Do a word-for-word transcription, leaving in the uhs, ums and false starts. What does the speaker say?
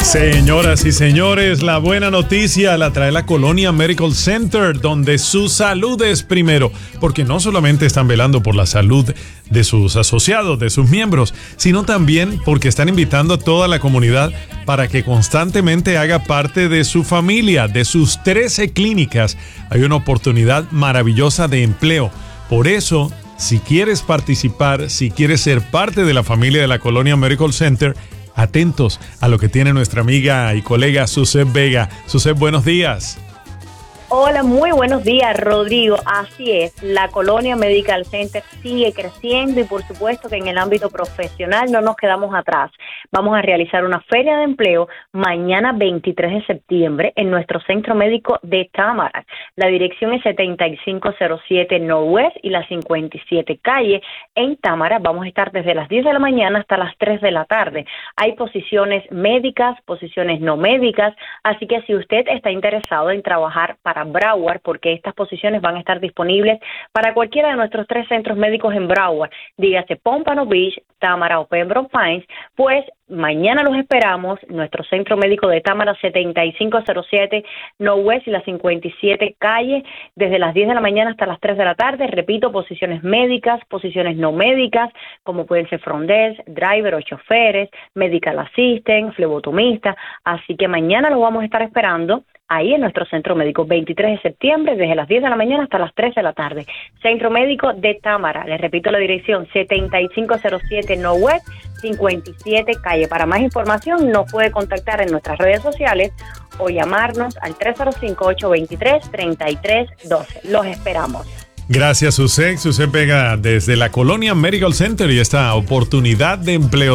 Señoras y señores, la buena noticia la trae la Colonia Medical Center, donde su salud es primero, porque no solamente están velando por la salud de sus asociados, de sus miembros, sino también porque están invitando a toda la comunidad para que constantemente haga parte de su familia. De sus trece clínicas hay una oportunidad maravillosa de empleo. Por eso, si quieres participar, si quieres ser parte de la familia de la Colonia Medical Center, atentos a lo que tiene nuestra amiga y colega Suset Vega. Suset, buenos días. Hola, muy buenos días, Rodrigo. Así es, la Colonia Medical Center sigue creciendo y por supuesto que en el ámbito profesional no nos quedamos atrás. Vamos a realizar una feria de empleo mañana veintitrés de septiembre en nuestro centro médico de Támara. La dirección es setenta y cinco cero siete Northwest y la cincuenta y siete calle en Támara. Vamos a estar desde las diez de la mañana hasta las tres de la tarde. Hay posiciones médicas, posiciones no médicas, así que si usted está interesado en trabajar para Broward, porque estas posiciones van a estar disponibles para cualquiera de nuestros tres centros médicos en Broward, dígase Pompano Beach, Támara o Pembroke Pines, pues mañana los esperamos, nuestro centro médico de Támara, setenta y cinco cero siete Northwest y la cincuenta y siete calle, desde las diez de la mañana hasta las tres de la tarde. Repito, posiciones médicas, posiciones no médicas, como pueden ser front desk, driver o choferes, medical assistant, flebotomista, así que mañana los vamos a estar esperando ahí en nuestro centro médico, veintitrés de septiembre, desde las diez de la mañana hasta las tres de la tarde. Centro médico de Támara, les repito la dirección, setenta y cinco cero siete Northwest, cincuenta y siete calle. Para más información nos puede contactar en nuestras redes sociales o llamarnos al tres cero cinco, ocho dos tres, tres tres uno dos. Los esperamos. Gracias, Suset. Suset Vega desde la Colonia Medical Center y esta oportunidad de empleo